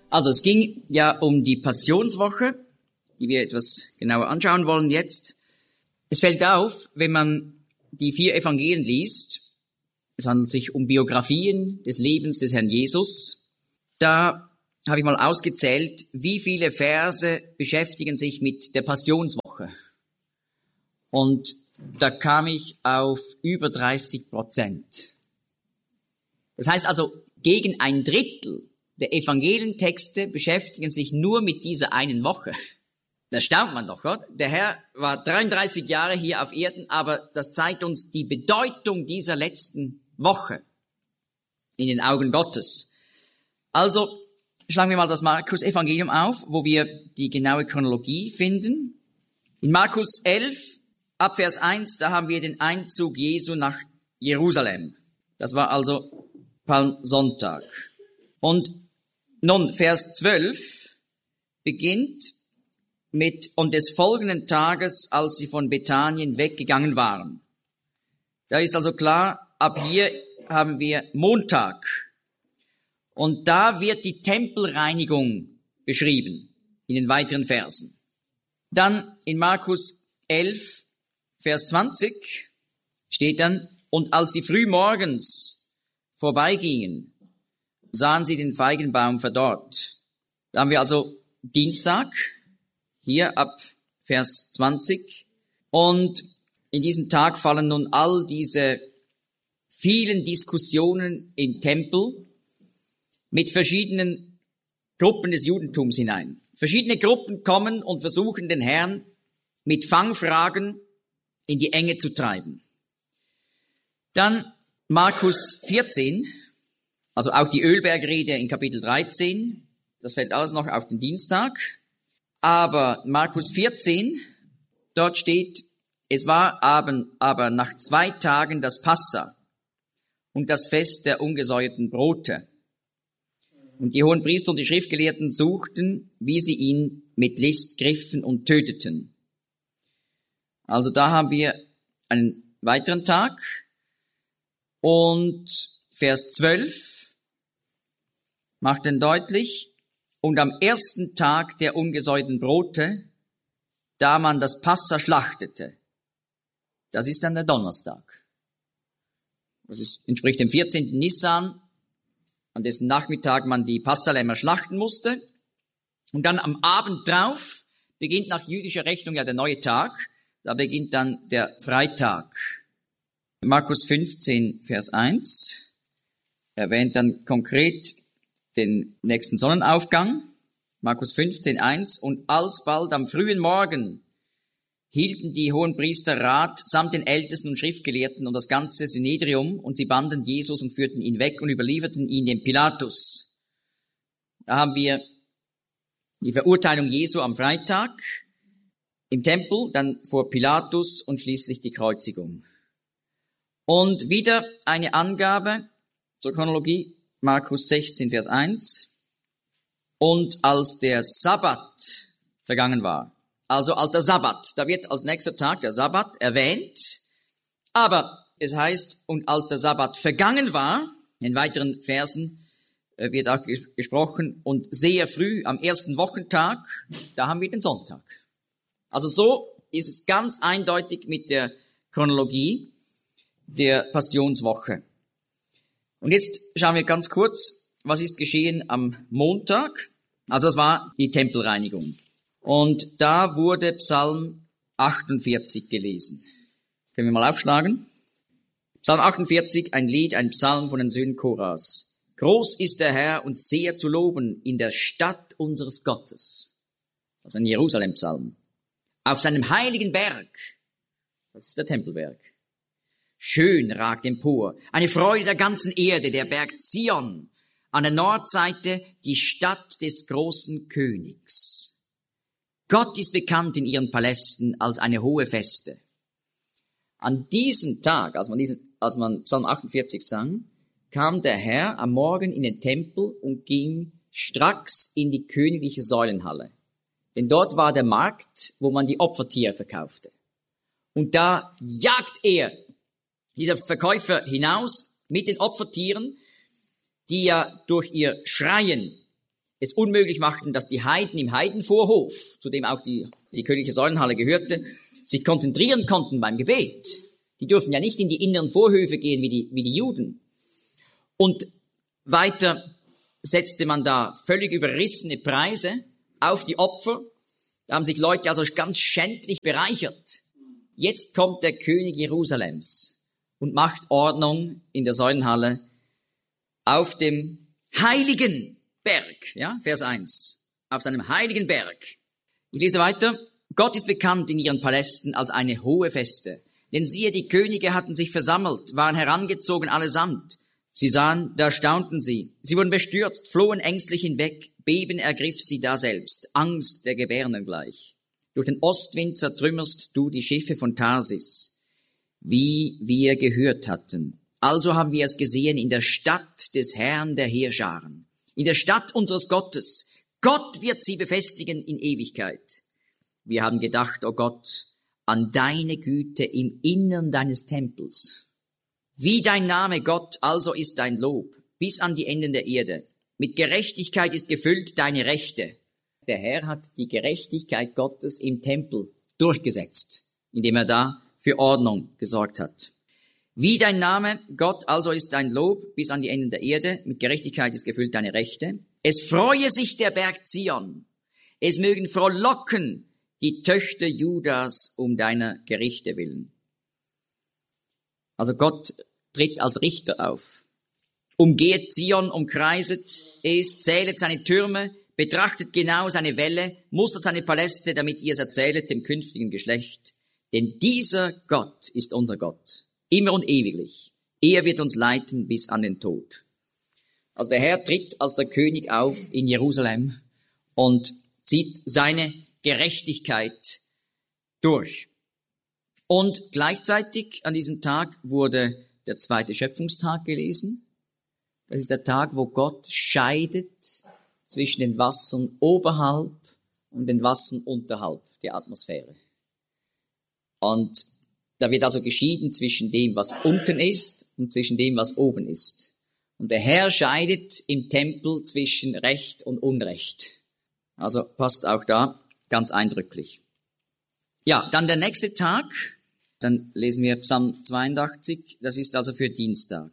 Also es ging ja um die Passionswoche, die wir etwas genauer anschauen wollen jetzt. Es fällt auf, wenn man die 4 Evangelien liest, es handelt sich um Biografien des Lebens des Herrn Jesus. Da habe ich mal ausgezählt, wie viele Verse beschäftigen sich mit der Passionswoche. Und da kam ich auf über 30%. Das heißt also, gegen ein Drittel der Evangelientexte beschäftigen sich nur mit dieser einen Woche. Das staunt man doch, oder? Der Herr war 33 Jahre hier auf Erden, aber das zeigt uns die Bedeutung dieser letzten Woche in den Augen Gottes. Also schlagen wir mal das Markus-Evangelium auf, wo wir die genaue Chronologie finden. In Markus 11, ab Vers 1, da haben wir den Einzug Jesu nach Jerusalem. Das war also Palmsonntag. Und nun, Vers 12 beginnt mit, und des folgenden Tages, als sie von Bethanien weggegangen waren. Da ist also klar, ab hier haben wir Montag. Und da wird die Tempelreinigung beschrieben in den weiteren Versen. Dann in Markus 11, Vers 20 steht dann, und als sie früh morgens vorbeigingen, sahen sie den Feigenbaum verdorrt. Da haben wir also Dienstag, hier ab Vers 20. Und in diesen Tag fallen nun all diese vielen Diskussionen im Tempel mit verschiedenen Gruppen des Judentums hinein. Verschiedene Gruppen kommen und versuchen den Herrn mit Fangfragen in die Enge zu treiben. Dann Markus 14, also auch die Ölbergrede in Kapitel 13, das fällt alles noch auf den Dienstag. Aber Markus 14, dort steht, es war aber nach 2 Tagen das Passa und das Fest der ungesäuerten Brote. Und die Hohenpriester und die Schriftgelehrten suchten, wie sie ihn mit List griffen und töteten. Also da haben wir einen weiteren Tag. Und Vers 12 macht dann deutlich, und am ersten Tag der ungesäuerten Brote, da man das Passa schlachtete, das ist dann der Donnerstag. Das entspricht dem 14. Nissan, an dessen Nachmittag man die Passalämmer schlachten musste. Und dann am Abend drauf beginnt nach jüdischer Rechnung ja der neue Tag. Da beginnt dann der Freitag. Markus 15, Vers 1 erwähnt dann konkret den nächsten Sonnenaufgang. Markus 15, 1. Und alsbald am frühen Morgen hielten die Hohenpriester Rat samt den Ältesten und Schriftgelehrten und das ganze Synedrium, und sie banden Jesus und führten ihn weg und überlieferten ihn dem Pilatus. Da haben wir die Verurteilung Jesu am Freitag im Tempel, dann vor Pilatus und schließlich die Kreuzigung. Und wieder eine Angabe zur Chronologie, Markus 16, Vers 1. Und als der Sabbat vergangen war, also als der Sabbat, da wird als nächster Tag der Sabbat erwähnt, aber es heißt, und als der Sabbat vergangen war, in weiteren Versen wird auch gesprochen, und sehr früh am ersten Wochentag, da haben wir den Sonntag. Also so ist es ganz eindeutig mit der Chronologie der Passionswoche. Und jetzt schauen wir ganz kurz, was ist geschehen am Montag. Also das war die Tempelreinigung. Und da wurde Psalm 48 gelesen. Können wir mal aufschlagen? Psalm 48, ein Lied, ein Psalm von den Söhnen Koras. Groß ist der Herr und sehr zu loben in der Stadt unseres Gottes. Das ist ein Jerusalem-Psalm. Auf seinem heiligen Berg, das ist der Tempelberg, schön ragt empor, eine Freude der ganzen Erde, der Berg Zion, an der Nordseite die Stadt des großen Königs. Gott ist bekannt in ihren Palästen als eine hohe Feste. An diesem Tag, als man Psalm 48 sang, kam der Herr am Morgen in den Tempel und ging stracks in die königliche Säulenhalle. Denn dort war der Markt, wo man die Opfertiere verkaufte. Und da jagt er, dieser Verkäufer, hinaus mit den Opfertieren, die ja durch ihr Schreien es unmöglich machten, dass die Heiden im Heidenvorhof, zu dem auch die königliche Säulenhalle gehörte, sich konzentrieren konnten beim Gebet. Die durften ja nicht in die inneren Vorhöfe gehen wie die Juden. Und weiter setzte man da völlig überrissene Preise auf die Opfer. Da haben sich Leute also ganz schändlich bereichert. Jetzt kommt der König Jerusalems und macht Ordnung in der Säulenhalle auf dem heiligen Berg. Ja, Vers 1. Auf seinem heiligen Berg. Ich lese weiter. Gott ist bekannt in ihren Palästen als eine hohe Feste. Denn siehe, die Könige hatten sich versammelt, waren herangezogen allesamt. Sie sahen, da staunten sie. Sie wurden bestürzt, flohen ängstlich hinweg. Beben ergriff sie daselbst, Angst der Gebärenden gleich. Durch den Ostwind zertrümmerst du die Schiffe von Tarsis, wie wir gehört hatten. Also haben wir es gesehen in der Stadt des Herrn der Heerscharen, in der Stadt unseres Gottes. Gott wird sie befestigen in Ewigkeit. Wir haben gedacht, o Gott, an deine Güte im Innern deines Tempels. Wie dein Name, Gott, also ist dein Lob, bis an die Enden der Erde. Mit Gerechtigkeit ist gefüllt deine Rechte. Der Herr hat die Gerechtigkeit Gottes im Tempel durchgesetzt, indem er da für Ordnung gesorgt hat. Wie dein Name, Gott, also ist dein Lob, bis an die Enden der Erde. Mit Gerechtigkeit ist gefüllt deine Rechte. Es freue sich der Berg Zion. Es mögen frohlocken die Töchter Judas um deiner Gerichte willen. Also Gott tritt als Richter auf. Umgeht Zion, umkreiset es, zählet seine Türme, betrachtet genau seine Wälle, mustert seine Paläste, damit ihr es erzählet dem künftigen Geschlecht. Denn dieser Gott ist unser Gott, immer und ewiglich. Er wird uns leiten bis an den Tod. Also der Herr tritt als der König auf in Jerusalem und zieht seine Gerechtigkeit durch. Und gleichzeitig an diesem Tag wurde der zweite Schöpfungstag gelesen. Das ist der Tag, wo Gott scheidet zwischen den Wassern oberhalb und den Wassern unterhalb der Atmosphäre. Und da wird also geschieden zwischen dem, was unten ist und zwischen dem, was oben ist. Und der Herr scheidet im Tempel zwischen Recht und Unrecht. Also passt auch da ganz eindrücklich. Ja, dann der nächste Tag. Dann lesen wir Psalm 82. Das ist also für Dienstag.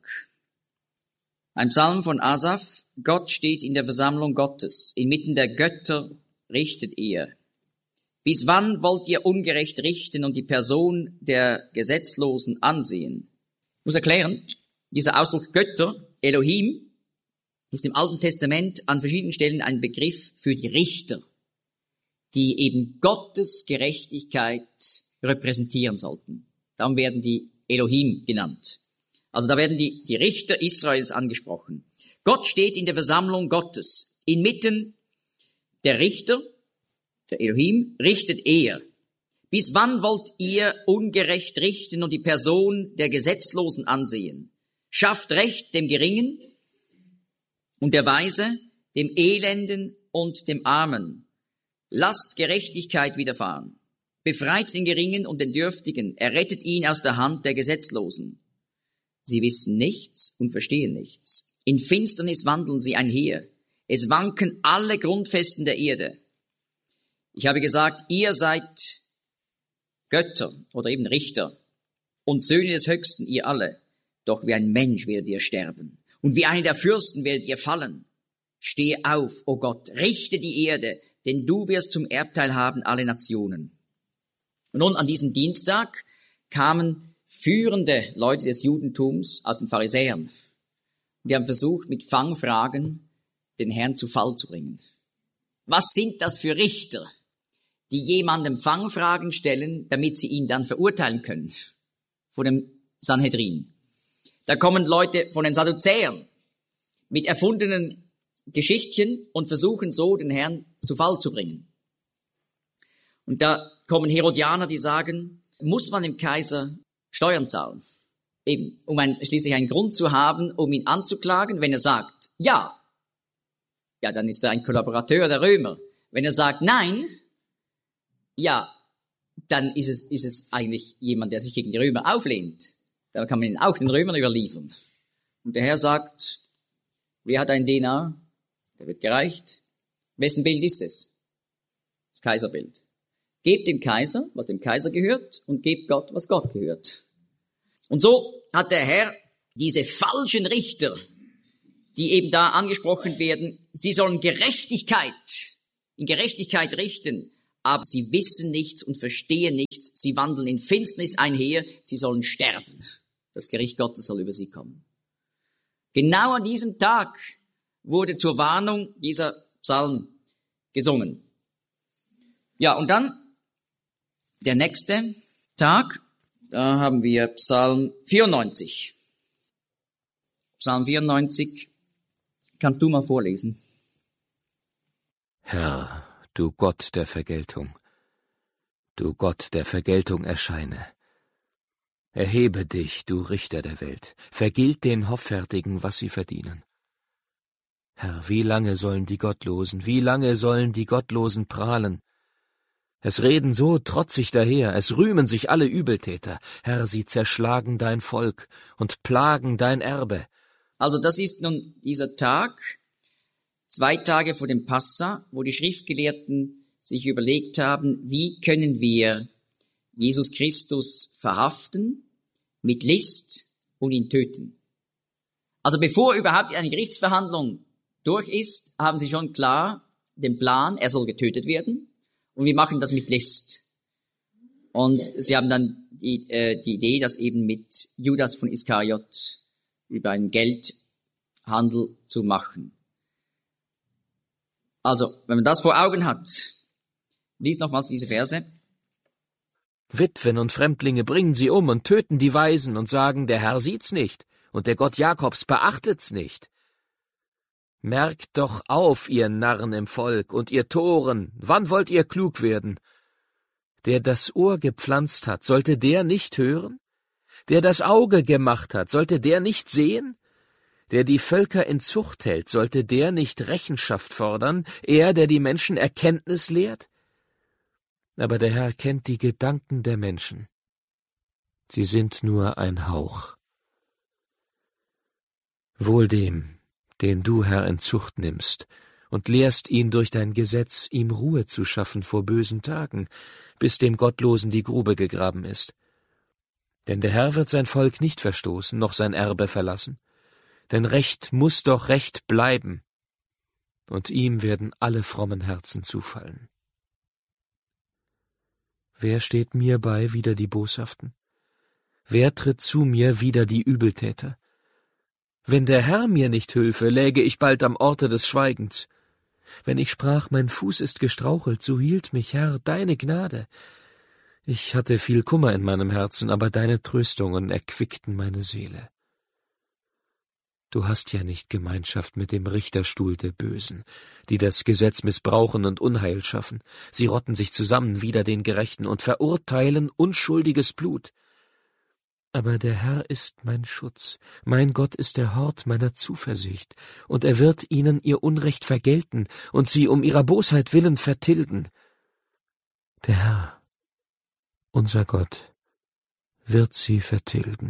Ein Psalm von Asaf. Gott steht in der Versammlung Gottes. Inmitten der Götter richtet er. Bis wann wollt ihr ungerecht richten und die Person der Gesetzlosen ansehen? Ich muss erklären, dieser Ausdruck Götter, Elohim, ist im Alten Testament an verschiedenen Stellen ein Begriff für die Richter, die eben Gottes Gerechtigkeit repräsentieren sollten. Darum werden die Elohim genannt. Also da werden die Richter Israels angesprochen. Gott steht in der Versammlung Gottes. Inmitten der Richter, der Elohim, richtet er. Bis wann wollt ihr ungerecht richten und die Person der Gesetzlosen ansehen? Schafft Recht dem Geringen und der Weise, dem Elenden und dem Armen. Lasst Gerechtigkeit widerfahren. Befreit den Geringen und den Dürftigen. Errettet ihn aus der Hand der Gesetzlosen. Sie wissen nichts und verstehen nichts. In Finsternis wandeln sie einher. Es wanken alle Grundfesten der Erde. Ich habe gesagt, ihr seid Götter oder eben Richter und Söhne des Höchsten, ihr alle. Doch wie ein Mensch werdet ihr sterben und wie einer der Fürsten werdet ihr fallen. Stehe auf, o Gott, richte die Erde, denn du wirst zum Erbteil haben alle Nationen. Und nun an diesem Dienstag kamen führende Leute des Judentums aus den Pharisäern. Die haben versucht, mit Fangfragen den Herrn zu Fall zu bringen. Was sind das für Richter, die jemandem Fangfragen stellen, damit sie ihn dann verurteilen können vor dem Sanhedrin? Da kommen Leute von den Sadduzäern mit erfundenen Geschichtchen und versuchen so, den Herrn zu Fall zu bringen. Und da kommen Herodianer, die sagen, muss man dem Kaiser Steuern zahlen? Eben, um schließlich einen Grund zu haben, um ihn anzuklagen. Wenn er sagt, ja, dann ist er ein Kollaborateur der Römer. Wenn er sagt, nein, ja, dann ist es eigentlich jemand, der sich gegen die Römer auflehnt. Dann kann man ihn auch den Römern überliefern. Und der Herr sagt, wer hat einen Denar? Der wird gereicht. Wessen Bild ist es? Das Kaiserbild. Gebt dem Kaiser, was dem Kaiser gehört, und gebt Gott, was Gott gehört. Und so hat der Herr diese falschen Richter, die eben da angesprochen werden, sie sollen in Gerechtigkeit richten, aber sie wissen nichts und verstehen nichts, sie wandeln in Finsternis einher, sie sollen sterben. Das Gericht Gottes soll über sie kommen. Genau an diesem Tag wurde zur Warnung dieser Psalm gesungen. Ja, und dann der nächste Tag, da haben wir Psalm 94. Psalm 94, kannst du mal vorlesen? Herr, du Gott der Vergeltung, erscheine. Erhebe dich, du Richter der Welt, vergilt den Hoffärtigen, was sie verdienen. Herr, wie lange sollen die Gottlosen prahlen? Es reden so trotzig daher, es rühmen sich alle Übeltäter. Herr, sie zerschlagen dein Volk und plagen dein Erbe. Also das ist nun dieser Tag, 2 Tage vor dem Passa, wo die Schriftgelehrten sich überlegt haben, wie können wir Jesus Christus verhaften, mit List und ihn töten. Also bevor überhaupt eine Gerichtsverhandlung durch ist, haben sie schon klar den Plan, er soll getötet werden und wir machen das mit List. Und sie haben dann die Idee, das eben mit Judas von Iskariot über einen Geldhandel zu machen. Also, wenn man das vor Augen hat, lies nochmals diese Verse. Witwen und Fremdlinge bringen sie um und töten die Weisen und sagen, der Herr sieht's nicht und der Gott Jakobs beachtet's nicht. Merkt doch auf, ihr Narren im Volk und ihr Toren, wann wollt ihr klug werden? Der das Ohr gepflanzt hat, sollte der nicht hören? Der das Auge gemacht hat, sollte der nicht sehen? Der die Völker in Zucht hält, sollte der nicht Rechenschaft fordern, er, der die Menschen Erkenntnis lehrt? Aber der Herr kennt die Gedanken der Menschen. Sie sind nur ein Hauch. Wohl dem, den du, Herr, in Zucht nimmst und lehrst ihn durch dein Gesetz, ihm Ruhe zu schaffen vor bösen Tagen, bis dem Gottlosen die Grube gegraben ist. Denn der Herr wird sein Volk nicht verstoßen, noch sein Erbe verlassen. Denn Recht muß doch Recht bleiben, und ihm werden alle frommen Herzen zufallen. Wer steht mir bei wider die Boshaften? Wer tritt zu mir wider die Übeltäter? Wenn der Herr mir nicht hülfe, läge ich bald am Orte des Schweigens. Wenn ich sprach, mein Fuß ist gestrauchelt, so hielt mich, Herr, deine Gnade. Ich hatte viel Kummer in meinem Herzen, aber deine Tröstungen erquickten meine Seele. Du hast ja nicht Gemeinschaft mit dem Richterstuhl der Bösen, die das Gesetz missbrauchen und Unheil schaffen. Sie rotten sich zusammen wider den Gerechten und verurteilen unschuldiges Blut. Aber der Herr ist mein Schutz, mein Gott ist der Hort meiner Zuversicht, und er wird ihnen ihr Unrecht vergelten und sie um ihrer Bosheit willen vertilgen. Der Herr, unser Gott, wird sie vertilgen.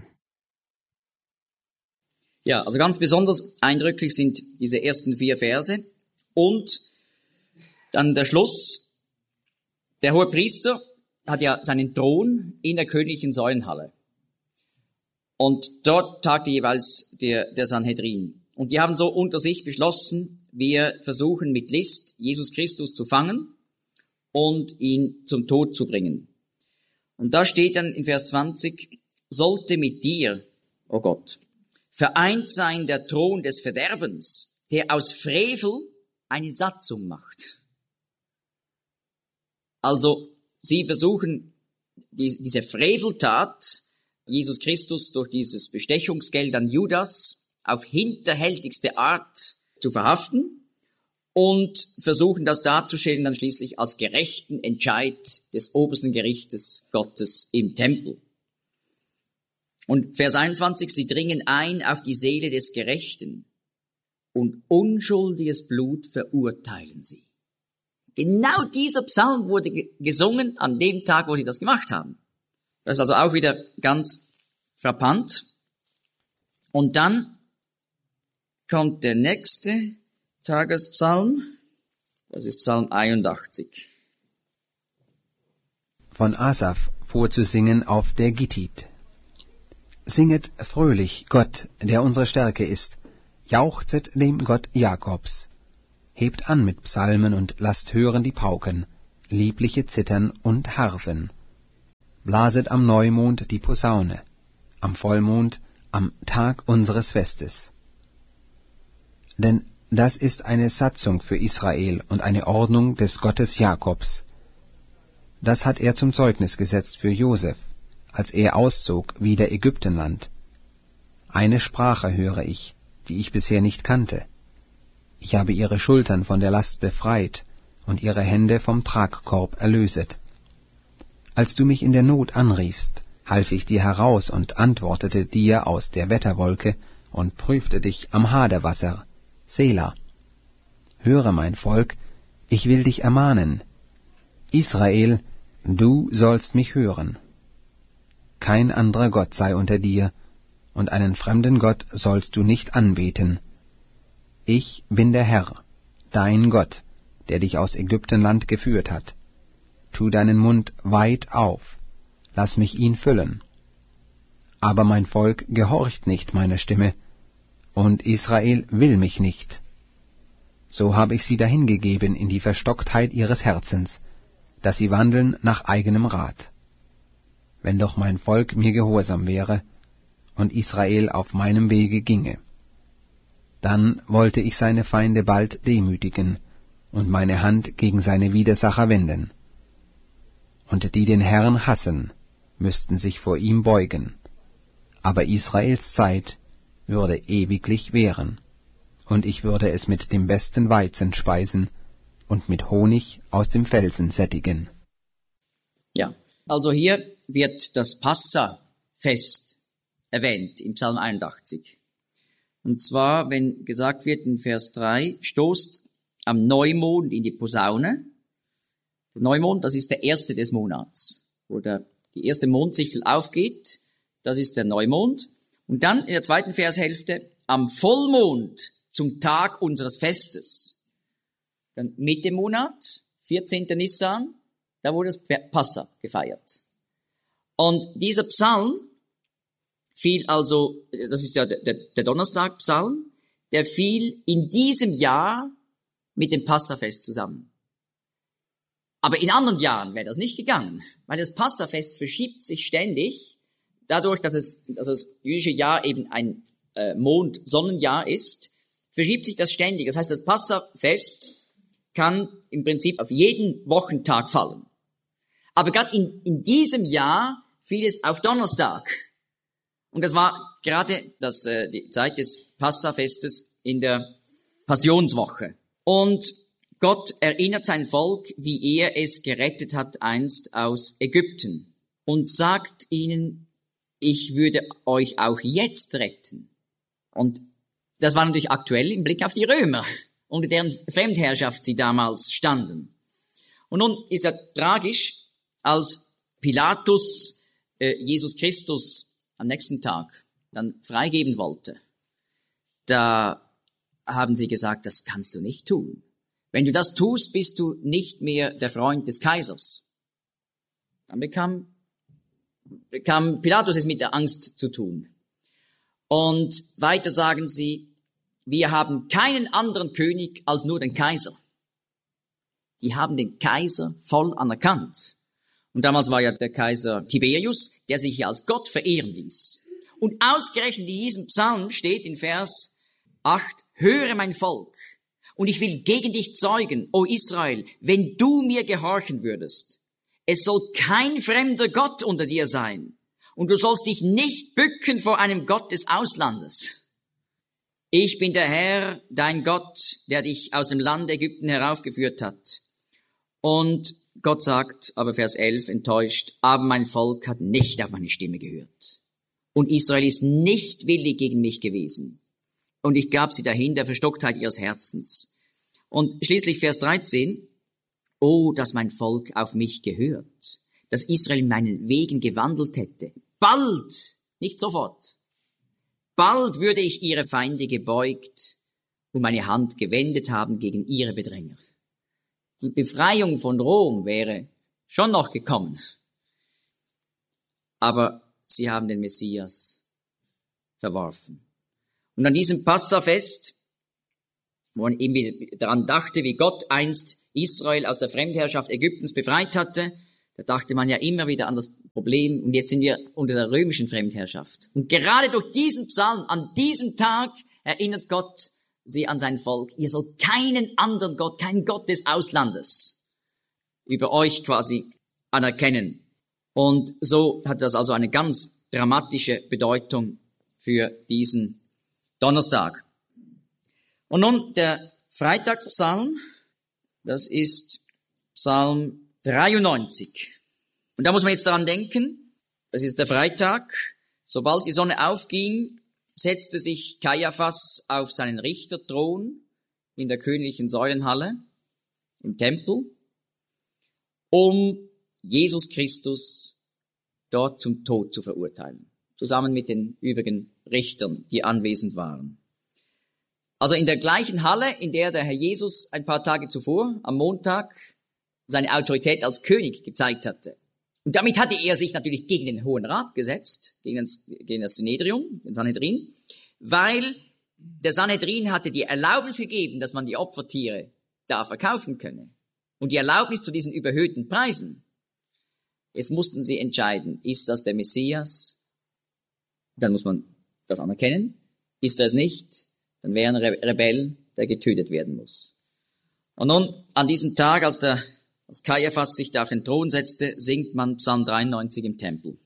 Ja, also ganz besonders eindrücklich sind diese ersten 4 Verse und dann der Schluss. Der Hohepriester hat ja seinen Thron in der königlichen Säulenhalle und dort tagte jeweils der Sanhedrin. Und die haben so unter sich beschlossen, wir versuchen mit List Jesus Christus zu fangen und ihn zum Tod zu bringen. Und da steht dann in Vers 20, sollte mit dir, oh Gott, vereint sein der Thron des Verderbens, der aus Frevel eine Satzung macht. Also sie versuchen diese Freveltat, Jesus Christus durch dieses Bestechungsgeld an Judas auf hinterhältigste Art zu verhaften und versuchen das darzustellen dann schließlich als gerechten Entscheid des obersten Gerichtes Gottes im Tempel. Und Vers 21, sie dringen ein auf die Seele des Gerechten und unschuldiges Blut verurteilen sie. Genau dieser Psalm wurde gesungen an dem Tag, wo sie das gemacht haben. Das ist also auch wieder ganz frappant. Und dann kommt der nächste Tagespsalm. Das ist Psalm 81. Von Asaf vorzusingen auf der Gittit. Singet fröhlich Gott, der unsere Stärke ist, jauchzet dem Gott Jakobs. Hebt an mit Psalmen und lasst hören die Pauken, liebliche Zittern und Harfen. Blaset am Neumond die Posaune, am Vollmond, am Tag unseres Festes. Denn das ist eine Satzung für Israel und eine Ordnung des Gottes Jakobs. Das hat er zum Zeugnis gesetzt für Josef, als er auszog wider Ägyptenland. Eine Sprache höre ich, die ich bisher nicht kannte. Ich habe ihre Schultern von der Last befreit und ihre Hände vom Tragkorb erlöset. Als du mich in der Not anriefst, half ich dir heraus und antwortete dir aus der Wetterwolke und prüfte dich am Haderwasser. Sela. Höre, mein Volk, ich will dich ermahnen. Israel, du sollst mich hören. Kein anderer Gott sei unter dir, und einen fremden Gott sollst du nicht anbeten. Ich bin der Herr, dein Gott, der dich aus Ägyptenland geführt hat. Tu deinen Mund weit auf, lass mich ihn füllen. Aber mein Volk gehorcht nicht meiner Stimme, und Israel will mich nicht. So habe ich sie dahingegeben in die Verstocktheit ihres Herzens, dass sie wandeln nach eigenem Rat. Wenn doch mein Volk mir gehorsam wäre und Israel auf meinem Wege ginge, dann wollte ich seine Feinde bald demütigen und meine Hand gegen seine Widersacher wenden. Und die den Herrn hassen, müssten sich vor ihm beugen. Aber Israels Zeit würde ewiglich währen, und ich würde es mit dem besten Weizen speisen und mit Honig aus dem Felsen sättigen. Ja, also hier wird das Passafest erwähnt im Psalm 81. Und zwar, wenn gesagt wird in Vers 3, stoßt am Neumond in die Posaune. Der Neumond, das ist der erste des Monats, wo die erste Mondsichel aufgeht, das ist der Neumond. Und dann in der zweiten Vershälfte, am Vollmond zum Tag unseres Festes. Dann Mitte Monat, 14. Nissan, da wurde das Passa gefeiert. Und dieser Psalm fiel also, das ist ja der Donnerstag-Psalm, der fiel in diesem Jahr mit dem Passafest zusammen. Aber in anderen Jahren wäre das nicht gegangen, weil das Passafest verschiebt sich ständig, dadurch, dass das jüdische Jahr eben ein Mond-Sonnenjahr ist, verschiebt sich das ständig. Das heißt, das Passafest kann im Prinzip auf jeden Wochentag fallen. Aber gerade in diesem Jahr fiel es auf Donnerstag. Und das war gerade die Zeit des Passafestes in der Passionswoche. Und Gott erinnert sein Volk, wie er es gerettet hat einst aus Ägypten und sagt ihnen, ich würde euch auch jetzt retten. Und das war natürlich aktuell im Blick auf die Römer, unter deren Fremdherrschaft sie damals standen. Und nun ist ja tragisch, als Pilatus Jesus Christus am nächsten Tag dann freigeben wollte, da haben sie gesagt, das kannst du nicht tun. Wenn du das tust, bist du nicht mehr der Freund des Kaisers. Dann bekam Pilatus es mit der Angst zu tun. Und weiter sagen sie, wir haben keinen anderen König als nur den Kaiser. Die haben den Kaiser voll anerkannt. Und damals war ja der Kaiser Tiberius, der sich ja als Gott verehren ließ. Und ausgerechnet in diesem Psalm steht in Vers 8, höre mein Volk, und ich will gegen dich zeugen, o Israel, wenn du mir gehorchen würdest. Es soll kein fremder Gott unter dir sein, und du sollst dich nicht bücken vor einem Gott des Auslandes. Ich bin der Herr, dein Gott, der dich aus dem Land Ägypten heraufgeführt hat. Und Gott sagt, aber Vers 11 enttäuscht, aber mein Volk hat nicht auf meine Stimme gehört. Und Israel ist nicht willig gegen mich gewesen. Und ich gab sie dahin der Verstocktheit ihres Herzens. Und schließlich Vers 13, oh, dass mein Volk auf mich gehört, dass Israel in meinen Wegen gewandelt hätte. Bald, nicht sofort, bald würde ich ihre Feinde gebeugt und meine Hand gewendet haben gegen ihre Bedränger. Die Befreiung von Rom wäre schon noch gekommen. Aber sie haben den Messias verworfen. Und an diesem Passafest, wo man eben wieder daran dachte, wie Gott einst Israel aus der Fremdherrschaft Ägyptens befreit hatte, da dachte man ja immer wieder an das Problem, und jetzt sind wir unter der römischen Fremdherrschaft. Und gerade durch diesen Psalm, an diesem Tag, erinnert Gott sie an sein Volk. Ihr sollt keinen anderen Gott, keinen Gott des Auslandes über euch quasi anerkennen. Und so hat das also eine ganz dramatische Bedeutung für diesen Donnerstag. Und nun der Freitagspsalm, das ist Psalm 93. Und da muss man jetzt daran denken, das ist der Freitag, sobald die Sonne aufging, setzte sich Kaiaphas auf seinen Richterthron in der königlichen Säulenhalle im Tempel, um Jesus Christus dort zum Tod zu verurteilen, zusammen mit den übrigen Richtern, die anwesend waren. Also in der gleichen Halle, in der der Herr Jesus ein paar Tage zuvor, am Montag, seine Autorität als König gezeigt hatte. Und damit hatte er sich natürlich gegen den Hohen Rat gesetzt, gegen das Synedrium, den Sanhedrin, weil der Sanhedrin hatte die Erlaubnis gegeben, dass man die Opfertiere da verkaufen könne. Und die Erlaubnis zu diesen überhöhten Preisen. Jetzt mussten sie entscheiden, ist das der Messias? Dann muss man das anerkennen. Ist er es nicht? Dann wäre ein Rebell, der getötet werden muss. Und nun, an diesem Tag, als Kaiaphas sich da auf den Thron setzte, singt man Psalm 93 im Tempel.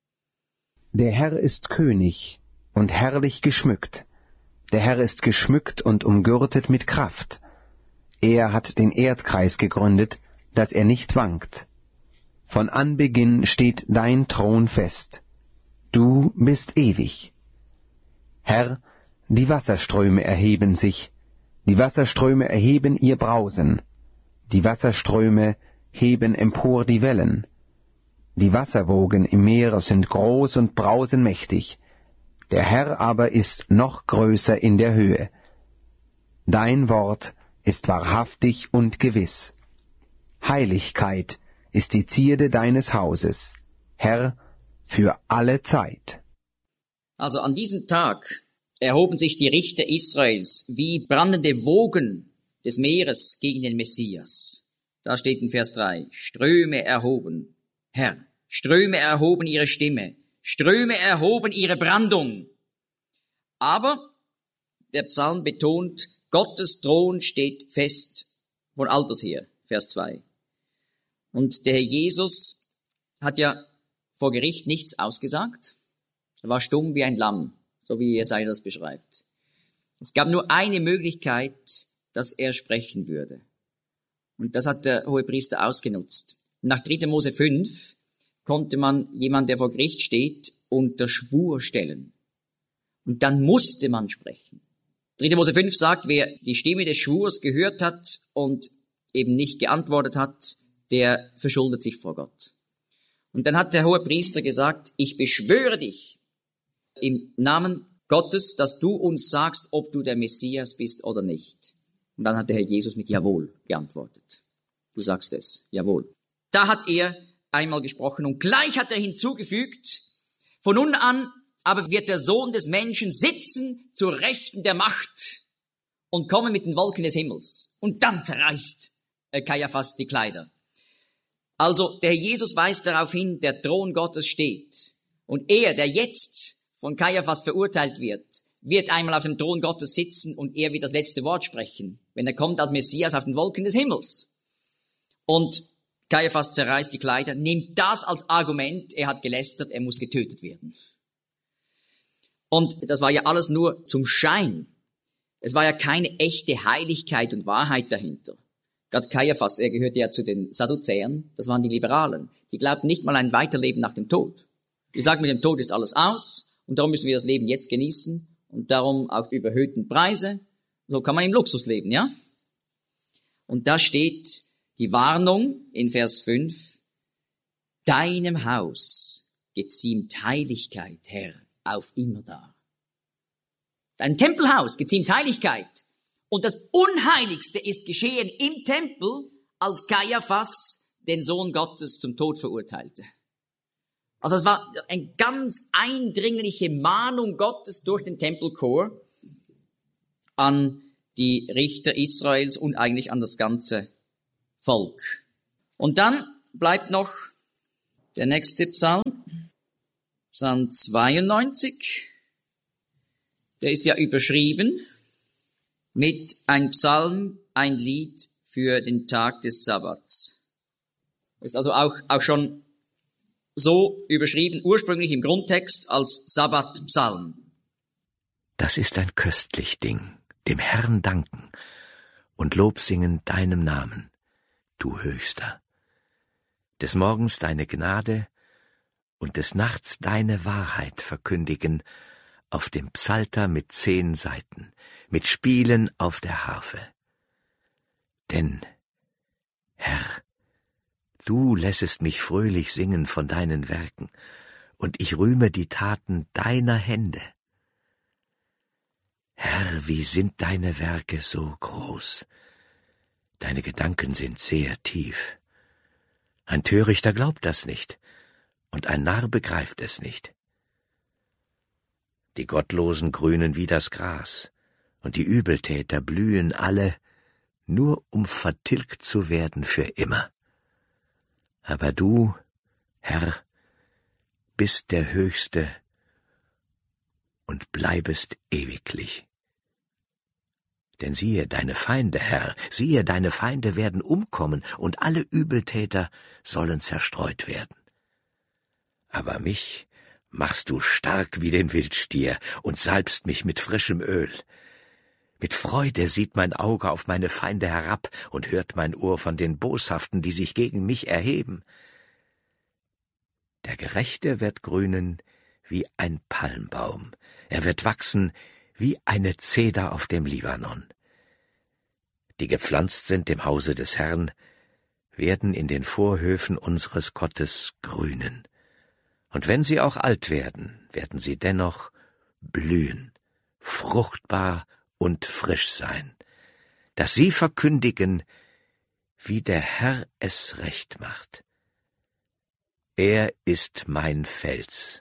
Der Herr ist König und herrlich geschmückt. Der Herr ist geschmückt und umgürtet mit Kraft. Er hat den Erdkreis gegründet, dass er nicht wankt. Von Anbeginn steht dein Thron fest. Du bist ewig. Herr, die Wasserströme erheben sich. Die Wasserströme erheben ihr Brausen. Die Wasserströme heben empor die Wellen. Die Wasserwogen im Meer sind groß und brausen mächtig. Der Herr aber ist noch größer in der Höhe. Dein Wort ist wahrhaftig und gewiss. Heiligkeit ist die Zierde deines Hauses, Herr, für alle Zeit. Also an diesem Tag erhoben sich die Richter Israels wie brandende Wogen des Meeres gegen den Messias. Da steht in Vers 3, Ströme erhoben, Herr, Ströme erhoben ihre Stimme, Ströme erhoben ihre Brandung. Aber der Psalm betont, Gottes Thron steht fest von alters her, Vers 2. Und der Herr Jesus hat ja vor Gericht nichts ausgesagt. Er war stumm wie ein Lamm, so wie Jesaja das beschreibt. Es gab nur eine Möglichkeit, dass er sprechen würde. Und das hat der Hohepriester ausgenutzt. Nach 3. Mose 5 konnte man jemand, der vor Gericht steht, unter Schwur stellen. Und dann musste man sprechen. 3. Mose 5 sagt, wer die Stimme des Schwurs gehört hat und eben nicht geantwortet hat, der verschuldet sich vor Gott. Und dann hat der Hohepriester gesagt, ich beschwöre dich im Namen Gottes, dass du uns sagst, ob du der Messias bist oder nicht. Und dann hat der Herr Jesus mit Jawohl geantwortet. Du sagst es, jawohl. Da hat er einmal gesprochen und gleich hat er hinzugefügt, von nun an aber wird der Sohn des Menschen sitzen zur Rechten der Macht und kommen mit den Wolken des Himmels. Und dann zerreißt Kaiaphas die Kleider. Also der Herr Jesus weist darauf hin, der Thron Gottes steht. Und er, der jetzt von Kaiaphas verurteilt wird einmal auf dem Thron Gottes sitzen und er wird das letzte Wort sprechen, wenn er kommt als Messias auf den Wolken des Himmels. Und Kaiaphas zerreißt die Kleider, nimmt das als Argument, er hat gelästert, er muss getötet werden. Und das war ja alles nur zum Schein. Es war ja keine echte Heiligkeit und Wahrheit dahinter. Gerade Kaiaphas, er gehörte ja zu den Sadduzäern, das waren die Liberalen. Die glaubten nicht mal ein Weiterleben nach dem Tod. Die sagten, mit dem Tod ist alles aus und darum müssen wir das Leben jetzt genießen und darum auch die überhöhten Preise. So kann man im Luxus leben, ja? Und da steht die Warnung in Vers 5, deinem Haus geziemt Heiligkeit, Herr, auf immerdar. Dein Tempelhaus geziemt Heiligkeit. Und das Unheiligste ist geschehen im Tempel als Kaiaphas den Sohn Gottes zum Tod verurteilte. Also es war eine ganz eindringliche Mahnung Gottes durch den Tempelchor an die Richter Israels und eigentlich an das ganze Volk. Und dann bleibt noch der nächste Psalm, Psalm 92. Der ist ja überschrieben mit ein Psalm, ein Lied für den Tag des Sabbats. Ist also auch schon so überschrieben, ursprünglich im Grundtext als Sabbatpsalm. Das ist ein köstlich Ding, dem Herrn danken und Lob singen deinem Namen, du Höchster. Des Morgens deine Gnade und des Nachts deine Wahrheit verkündigen auf dem Psalter mit 10 Saiten, mit Spielen auf der Harfe. Denn, Herr, du lässest mich fröhlich singen von deinen Werken, und ich rühme die Taten deiner Hände. Herr, wie sind deine Werke so groß? Deine Gedanken sind sehr tief. Ein Törichter glaubt das nicht, und ein Narr begreift es nicht. Die Gottlosen grünen wie das Gras, und die Übeltäter blühen alle, nur um vertilgt zu werden für immer. Aber du, Herr, bist der Höchste und bleibest ewiglich. Denn siehe, deine Feinde, Herr, siehe, deine Feinde werden umkommen, und alle Übeltäter sollen zerstreut werden. Aber mich machst du stark wie den Wildstier und salbst mich mit frischem Öl. Mit Freude sieht mein Auge auf meine Feinde herab und hört mein Ohr von den Boshaften, die sich gegen mich erheben. Der Gerechte wird grünen wie ein Palmbaum, er wird wachsen wie eine Zeder auf dem Libanon. Die gepflanzt sind im Hause des Herrn, werden in den Vorhöfen unseres Gottes grünen. Und wenn sie auch alt werden, werden sie dennoch blühen, fruchtbar und frisch sein, dass sie verkündigen, wie der Herr es recht macht. Er ist mein Fels,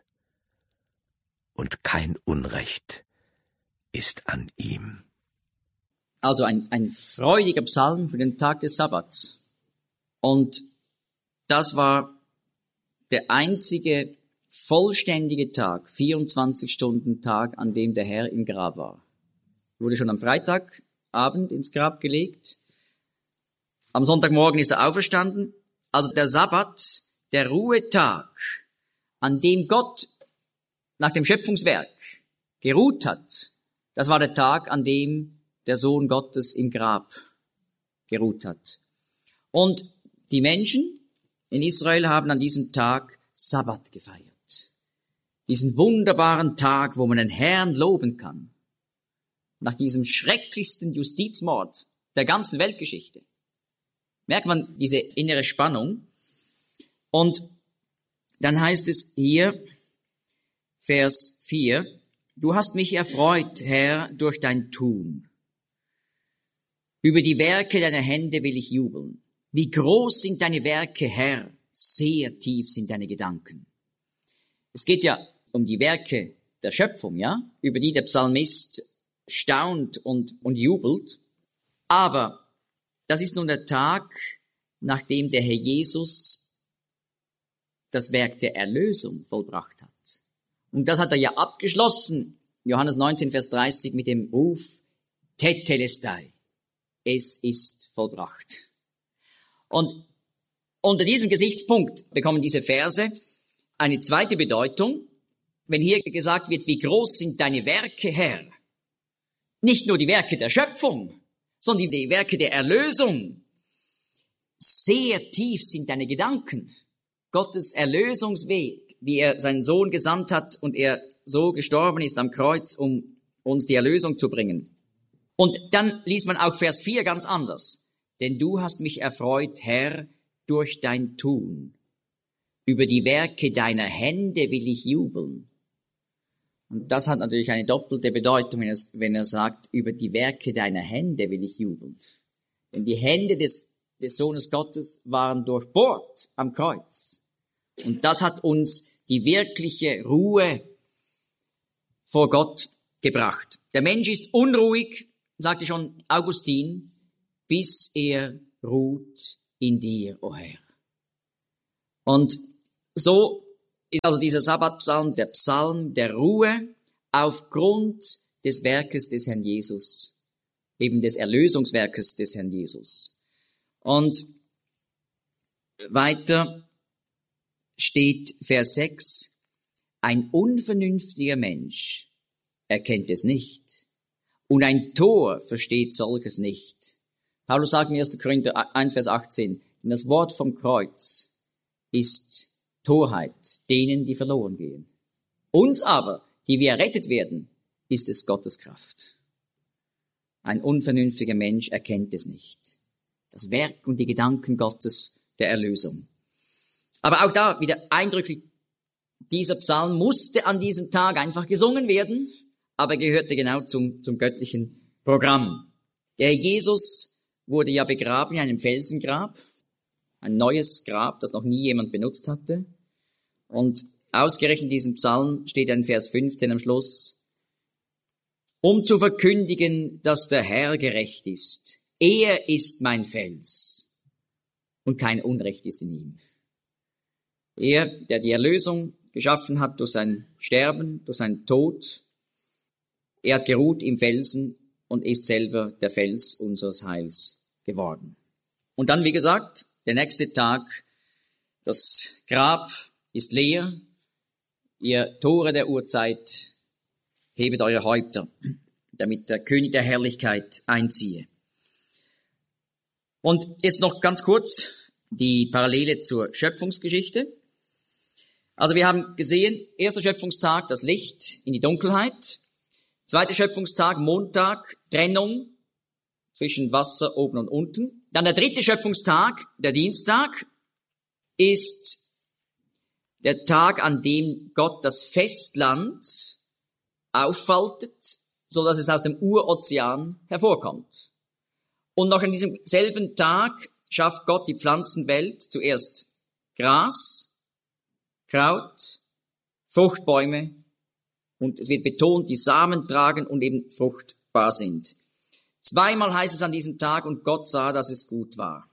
und kein Unrecht ist an ihm. Also ein freudiger Psalm für den Tag des Sabbats. Und das war der einzige vollständige Tag, 24-Stunden-Tag, an dem der Herr im Grab war. Wurde schon am Freitagabend ins Grab gelegt. Am Sonntagmorgen ist er auferstanden. Also der Sabbat, der Ruhetag, an dem Gott nach dem Schöpfungswerk geruht hat, das war der Tag, an dem der Sohn Gottes im Grab geruht hat. Und die Menschen in Israel haben an diesem Tag Sabbat gefeiert. Diesen wunderbaren Tag, wo man den Herrn loben kann. Nach diesem schrecklichsten Justizmord der ganzen Weltgeschichte. Merkt man diese innere Spannung. Und dann heißt es hier, Vers 4, du hast mich erfreut, Herr, durch dein Tun. Über die Werke deiner Hände will ich jubeln. Wie groß sind deine Werke, Herr, sehr tief sind deine Gedanken. Es geht ja um die Werke der Schöpfung, ja, über die der Psalmist staunt und jubelt. Aber das ist nun der Tag, nachdem der Herr Jesus das Werk der Erlösung vollbracht hat. Und das hat er ja abgeschlossen, Johannes 19, Vers 30, mit dem Ruf, Tetelestai, es ist vollbracht. Und unter diesem Gesichtspunkt bekommen diese Verse eine zweite Bedeutung, wenn hier gesagt wird, wie groß sind deine Werke, Herr. Nicht nur die Werke der Schöpfung, sondern die Werke der Erlösung. Sehr tief sind deine Gedanken. Gottes Erlösungsweg, wie er seinen Sohn gesandt hat und er so gestorben ist am Kreuz, um uns die Erlösung zu bringen. Und dann liest man auch Vers 4 ganz anders. Denn du hast mich erfreut, Herr, durch dein Tun. Über die Werke deiner Hände will ich jubeln. Und das hat natürlich eine doppelte Bedeutung, wenn er sagt, über die Werke deiner Hände will ich jubeln. Denn die Hände des des Sohnes Gottes waren durchbohrt am Kreuz. Und das hat uns die wirkliche Ruhe vor Gott gebracht. Der Mensch ist unruhig, sagte schon Augustin, bis er ruht in dir, o Herr. Und so ist also dieser Sabbatpsalm der Psalm der Ruhe aufgrund des Werkes des Herrn Jesus, eben des Erlösungswerkes des Herrn Jesus. Und weiter steht Vers 6, ein unvernünftiger Mensch erkennt es nicht und ein Tor versteht solches nicht. Paulus sagt in 1. Korinther 1, Vers 18, das Wort vom Kreuz ist Torheit denen, die verloren gehen. Uns aber, die wir errettet werden, ist es Gottes Kraft. Ein unvernünftiger Mensch erkennt es nicht. Das Werk und die Gedanken Gottes der Erlösung. Aber auch da wieder eindrücklich, dieser Psalm musste an diesem Tag einfach gesungen werden, aber gehörte genau zum göttlichen Programm. Der Jesus wurde ja begraben in einem Felsengrab, ein neues Grab, das noch nie jemand benutzt hatte. Und ausgerechnet in diesem Psalm steht ein Vers 15 am Schluss, um zu verkündigen, dass der Herr gerecht ist. Er ist mein Fels und kein Unrecht ist in ihm. Er, der die Erlösung geschaffen hat durch sein Sterben, durch seinen Tod, er hat geruht im Felsen und ist selber der Fels unseres Heils geworden. Und dann, wie gesagt, der nächste Tag, das Grab ist leer, ihr Tore der Urzeit, hebet eure Häupter, damit der König der Herrlichkeit einziehe. Und jetzt noch ganz kurz die Parallele zur Schöpfungsgeschichte. Also wir haben gesehen, erster Schöpfungstag, das Licht in die Dunkelheit. Zweiter Schöpfungstag, Montag, Trennung zwischen Wasser oben und unten. Dann der dritte Schöpfungstag, der Dienstag, ist der Tag, an dem Gott das Festland auffaltet, so dass es aus dem Urozean hervorkommt. Und noch an diesem selben Tag schafft Gott die Pflanzenwelt, zuerst Gras, Kraut, Fruchtbäume, und es wird betont, die Samen tragen und eben fruchtbar sind. Zweimal heißt es an diesem Tag, und Gott sah, dass es gut war.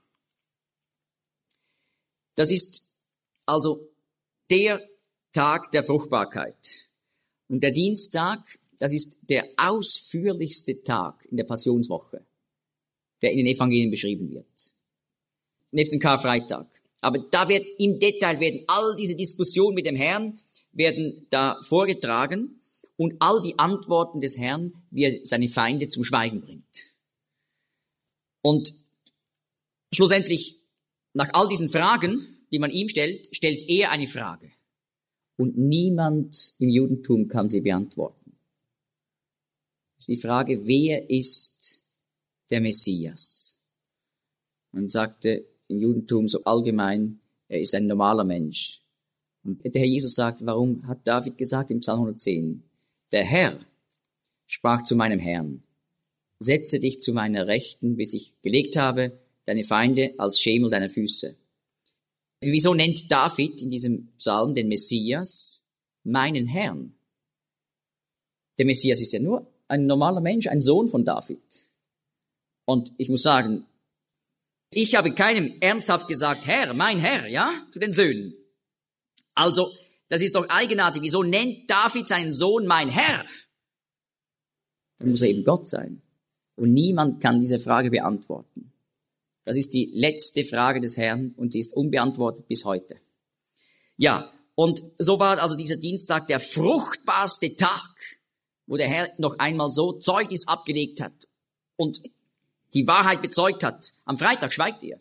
Das ist also der Tag der Fruchtbarkeit. Und der Dienstag, das ist der ausführlichste Tag in der Passionswoche, der in den Evangelien beschrieben wird. Nebst dem Karfreitag. Aber da wird im Detail werden all diese Diskussionen mit dem Herrn werden da vorgetragen und all die Antworten des Herrn, wie er seine Feinde zum Schweigen bringt. Und schlussendlich, nach all diesen Fragen, die man ihm stellt, stellt er eine Frage. Und niemand im Judentum kann sie beantworten. Das ist die Frage, wer ist der Messias? Man sagte im Judentum so allgemein, er ist ein normaler Mensch. Und der Herr Jesus sagt, warum hat David gesagt im Psalm 110, der Herr sprach zu meinem Herrn, setze dich zu meiner Rechten, bis ich gelegt habe, deine Feinde als Schemel deiner Füße. Wieso nennt David in diesem Psalm den Messias meinen Herrn? Der Messias ist ja nur ein normaler Mensch, ein Sohn von David. Und ich muss sagen, ich habe keinem ernsthaft gesagt, Herr, mein Herr, ja, zu den Söhnen. Also, das ist doch eigenartig. Wieso nennt David seinen Sohn mein Herr? Dann muss er eben Gott sein. Und niemand kann diese Frage beantworten. Das ist die letzte Frage des Herrn und sie ist unbeantwortet bis heute. Ja, und so war also dieser Dienstag der fruchtbarste Tag, wo der Herr noch einmal so Zeugnis abgelegt hat und die Wahrheit bezeugt hat. Am Freitag schweigt er.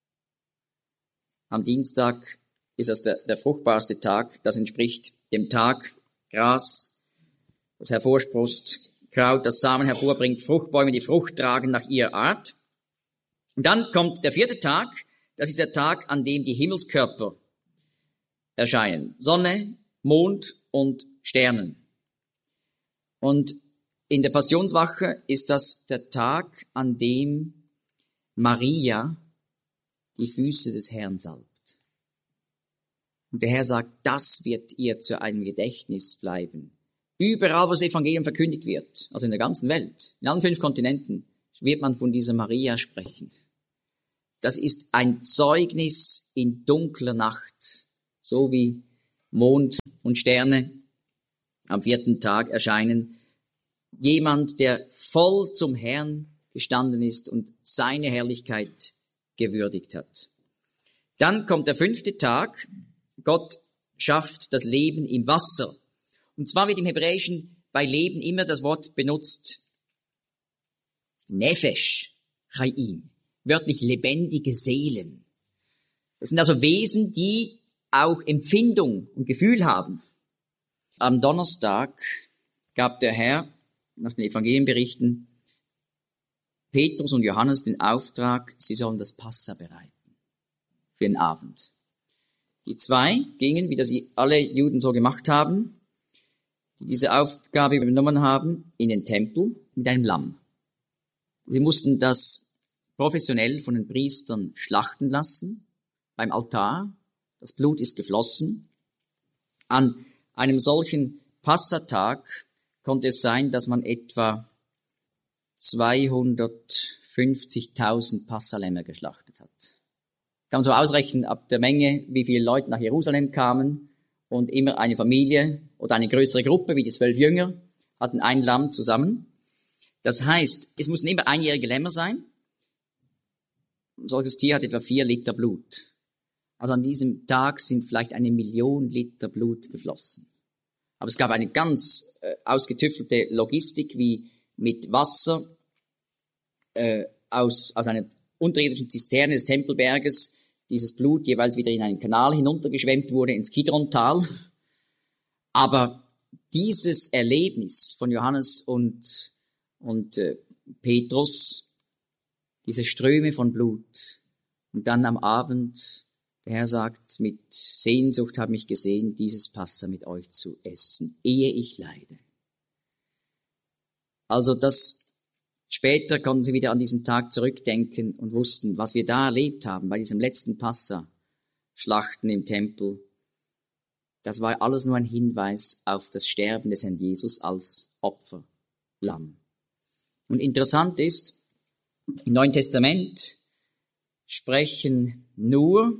Am Dienstag ist das der fruchtbarste Tag. Das entspricht dem Tag Gras, das hervorsproßt, Kraut, das Samen hervorbringt, Fruchtbäume, die Frucht tragen nach ihrer Art. Und dann kommt der vierte Tag. Das ist der Tag, an dem die Himmelskörper erscheinen. Sonne, Mond und Sternen. Und in der Passionswache ist das der Tag, an dem Maria die Füße des Herrn salbt. Und der Herr sagt, das wird ihr zu einem Gedächtnis bleiben. Überall, wo das Evangelium verkündigt wird, also in der ganzen Welt, in allen 5 Kontinenten, wird man von dieser Maria sprechen. Das ist ein Zeugnis in dunkler Nacht, so wie Mond und Sterne am 4. Tag erscheinen. Jemand, der voll zum Herrn gestanden ist und seine Herrlichkeit gewürdigt hat. Dann kommt der 5. Tag. Gott schafft das Leben im Wasser. Und zwar wird im Hebräischen bei Leben immer das Wort benutzt Nefesh, Chaim, wörtlich lebendige Seelen. Das sind also Wesen, die auch Empfindung und Gefühl haben. Am Donnerstag gab der Herr, nach den Evangelienberichten, Petrus und Johannes den Auftrag, sie sollen das Passa bereiten für den Abend. Die 2 gingen, wie das alle Juden so gemacht haben, die diese Aufgabe übernommen haben, in den Tempel mit einem Lamm. Sie mussten das professionell von den Priestern schlachten lassen, beim Altar. Das Blut ist geflossen. An einem solchen Passatag konnte es sein, dass man etwa 250.000 Passalämmer geschlachtet hat. Kann man so ausrechnen ab der Menge, wie viele Leute nach Jerusalem kamen, und immer eine Familie oder eine größere Gruppe, wie die 12 Jünger, hatten ein Lamm zusammen. Das heißt, es mussten immer einjährige Lämmer sein. Ein solches Tier hat etwa 4 Liter Blut. Also an diesem Tag sind vielleicht 1 Million Liter Blut geflossen. Aber es gab eine ganz ausgetüftelte Logistik, wie mit Wasser aus einer unterirdischen Zisterne des Tempelberges dieses Blut jeweils wieder in einen Kanal hinuntergeschwemmt wurde, ins Kidrontal. Aber dieses Erlebnis von Johannes und Petrus, diese Ströme von Blut, und dann am Abend, der Herr sagt, mit Sehnsucht habe ich gesehen, dieses Passa mit euch zu essen, ehe ich leide. Also später konnten sie wieder an diesen Tag zurückdenken und wussten, was wir da erlebt haben bei diesem letzten Passa-Schlachten im Tempel. Das war alles nur ein Hinweis auf das Sterben des Herrn Jesus als Opferlamm. Und interessant ist, im Neuen Testament sprechen nur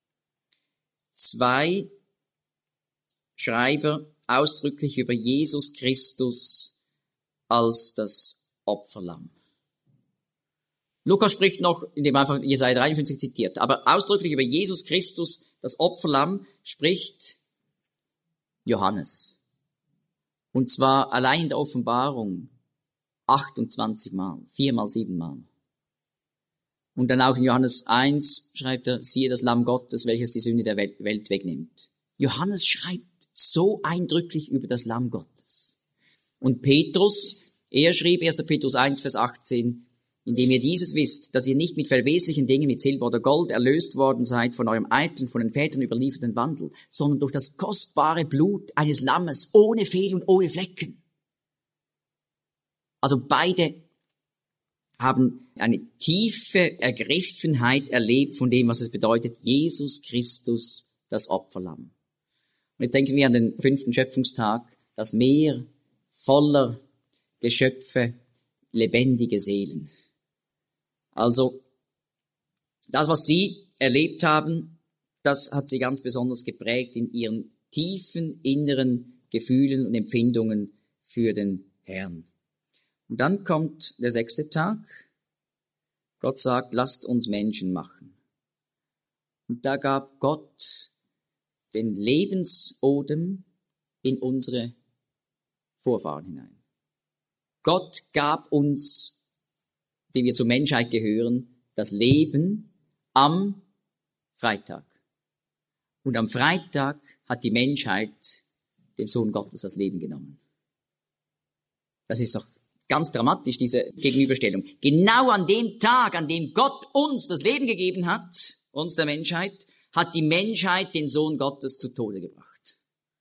2 Schreiber ausdrücklich über Jesus Christus als das Opferlamm. Lukas spricht noch, indem er einfach Jesaja 53 zitiert, aber ausdrücklich über Jesus Christus, das Opferlamm, spricht Johannes. Und zwar allein in der Offenbarung 28 Mal, 4 mal 7 Mal. Und dann auch in Johannes 1 schreibt er, siehe das Lamm Gottes, welches die Sünde der Welt wegnimmt. Johannes schreibt so eindrücklich über das Lamm Gottes. Und Petrus, er schrieb 1. Petrus 1, Vers 18, indem ihr dieses wisst, dass ihr nicht mit verweslichen Dingen, mit Silber oder Gold erlöst worden seid von eurem alten, von den Vätern überlieferten Wandel, sondern durch das kostbare Blut eines Lammes, ohne Fehl und ohne Flecken. Also beide haben eine tiefe Ergriffenheit erlebt von dem, was es bedeutet, Jesus Christus, das Opferlamm. Und jetzt denken wir an den 5. Schöpfungstag, das Meer voller Geschöpfe, lebendige Seelen. Also das, was sie erlebt haben, das hat sie ganz besonders geprägt in ihren tiefen inneren Gefühlen und Empfindungen für den Herrn. Und dann kommt der 6. Tag. Gott sagt, lasst uns Menschen machen. Und da gab Gott den Lebensodem in unsere Vorfahren hinein. Gott gab uns, die wir zur Menschheit gehören, das Leben am Freitag. Und am Freitag hat die Menschheit dem Sohn Gottes das Leben genommen. Das ist doch ganz dramatisch, diese Gegenüberstellung. Genau an dem Tag, an dem Gott uns das Leben gegeben hat, uns der Menschheit, hat die Menschheit den Sohn Gottes zu Tode gebracht.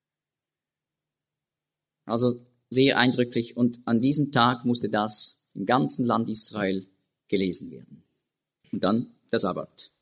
Also sehr eindrücklich. Und an diesem Tag musste das im ganzen Land Israel gelesen werden. Und dann der Sabbat.